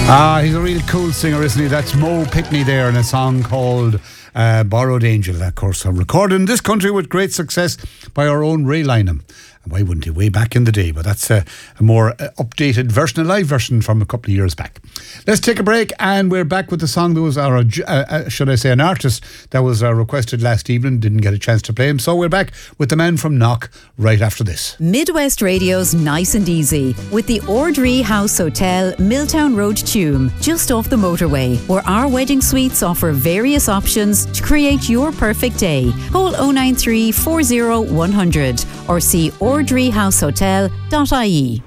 He's a real cool singer, isn't he? That's Mo Pickney there in a song called Borrowed Angel. Of course, recorded in this country with great success by our own Ray Lynham. And why wouldn't he? Way back in the day. But that's a more updated version, a live version from a couple of years back. Let's take a break, and we're back with the song that was should I say, an artist that was requested last evening. Didn't get a chance to play him. So we're back with the man from Knock right after this. Midwest Radio's Nice and Easy with the Ordree House Hotel, Milltown Road, Tuam, just off the motorway, where our wedding suites offer various options to create your perfect day. Call 093 40 100 or see ordreehousehotel.ie.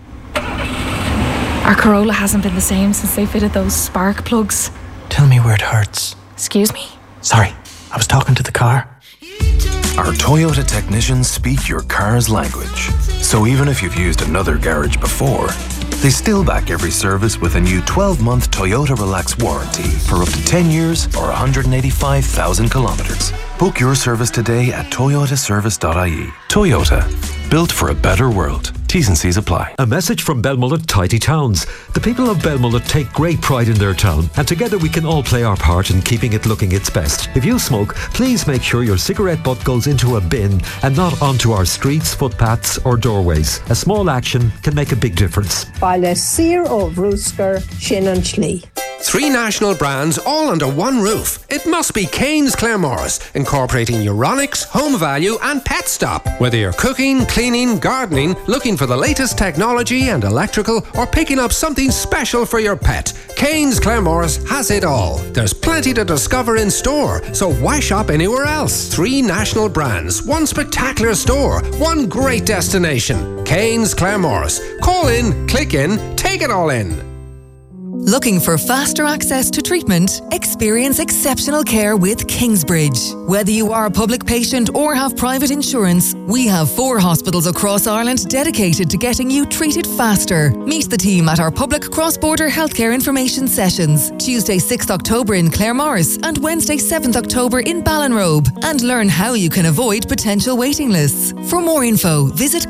Our Corolla hasn't been the same since they fitted those spark plugs. Tell me where it hurts. Excuse me? Sorry, I was talking to the car. Our Toyota technicians speak your car's language. So even if you've used another garage before, they still back every service with a new 12-month Toyota Relax warranty for up to 10 years or 185,000 kilometres. Book your service today at toyotaservice.ie. Toyota, built for a better world. T's and C's apply. A message from Belmullet Tidy Towns. The people of Belmullet take great pride in their town, and together we can all play our part in keeping it looking its best. If you smoke, please make sure your cigarette butt goes into a bin and not onto our streets, footpaths or doorways. A small action can make a big difference. Baile Sir ó Brúscar Sin an Slí. 3 national brands all under one roof. It must be Kane's Claremorris, incorporating Euronics, Home Value and Pet Stop. Whether you're cooking, cleaning, gardening, looking for the latest technology and electrical, or picking up something special for your pet, Kane's Claremorris has it all. There's plenty to discover in store, so why shop anywhere else? 3 national brands, 1 spectacular store, 1 great destination. Kane's Claremorris. Call in, click in, take it all in. Looking for faster access to treatment? Experience exceptional care with Kingsbridge. Whether you are a public patient or have private insurance, we have 4 hospitals across Ireland dedicated to getting you treated faster. Meet the team at our public cross-border healthcare information sessions, Tuesday 6th October in Claremorris and Wednesday 7th October in Ballinrobe, and learn how you can avoid potential waiting lists. For more info, visit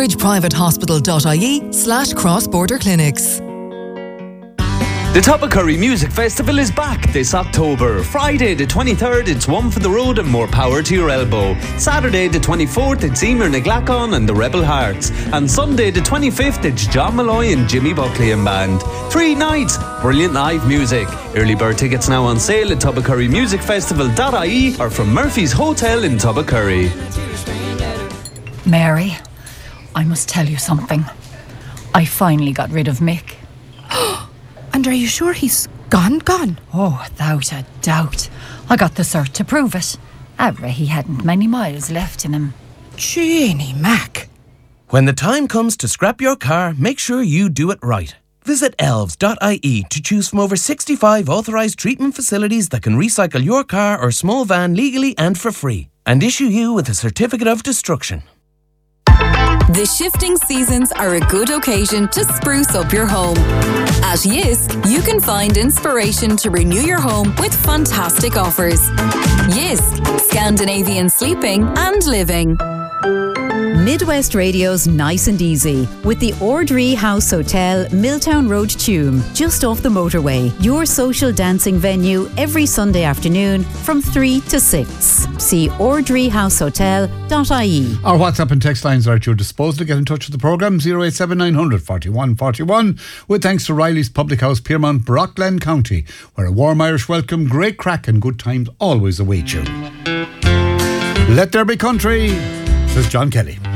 kingsbridgeprivatehospital.ie/cross-border clinics. The Tubbercurry Music Festival is back this October. Friday the 23rd, it's One for the Road and More Power to Your Elbow. Saturday the 24th, it's Emer Naglacon and the Rebel Hearts. And Sunday the 25th, it's John Malloy and Jimmy Buckley and Band. 3 nights, brilliant live music. Early bird tickets now on sale at tubbercurrymusicfestival.ie or from Murphy's Hotel in Tubbercurry. Mary, I must tell you something. I finally got rid of Mick. And are you sure he's gone? Oh, without a doubt. I got the cert to prove it. He hadn't many miles left in him. Jeannie Mac. When the time comes to scrap your car, make sure you do it right. Visit elves.ie to choose from over 65 authorised treatment facilities that can recycle your car or small van legally and for free, and issue you with a certificate of destruction. The shifting seasons are a good occasion to spruce up your home. At Yisk, you can find inspiration to renew your home with fantastic offers. Yisk, Scandinavian sleeping and living. Midwest Radio's Nice and Easy with the Ordree House Hotel, Milltown Road, Tuam, just off the motorway. Your social dancing venue every Sunday afternoon from 3 to 6. See ordreehousehotel.ie. Our WhatsApp and text lines are at your disposal to get in touch with the programme. 087 900 41 41. With thanks to Riley's Public House, Piermont, Brockglen County, where a warm Irish welcome, great crack and good times always await you. Let there be country, says John Kelly.